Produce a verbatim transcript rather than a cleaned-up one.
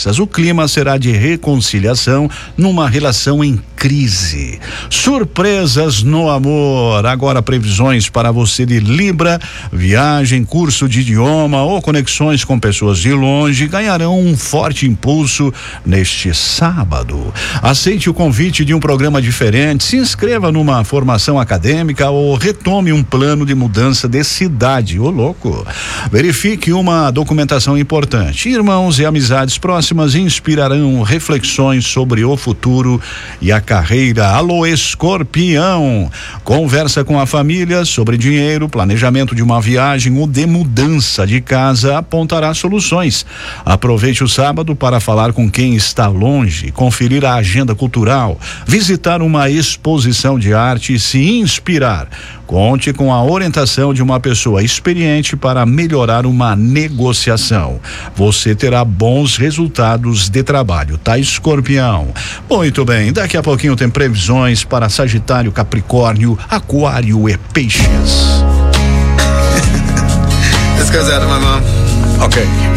diferenças. O clima será de reconciliação numa relação em crise. Surpresas no amor. Agora previsões para você de Libra, viagem, curso de idioma ou conexões com pessoas de longe ganharão um forte impulso neste sábado. Aceite o convite de um programa diferente, se inscreva numa formação acadêmica ou retome um plano de mudança de cidade. Ô louco! Verifique uma documentação importante. Irmãos e amizades próximas inspirarão reflexões sobre o futuro e a carreira. Alô, Escorpião! Conversa com a família sobre dinheiro, planejamento de uma viagem ou de mudança de casa apontará soluções. Aproveite o sábado para falar com quem está longe, conferir a agenda cultural, visitar uma exposição de arte e se inspirar. Conte com a orientação de uma pessoa experiente para melhorar uma negociação. Você terá bons resultados de trabalho, tá, Escorpião? Muito bem, daqui a pouquinho tem previsões para Sagitário, Capricórnio, Aquário e Peixes. This goes out to my mom. Ok.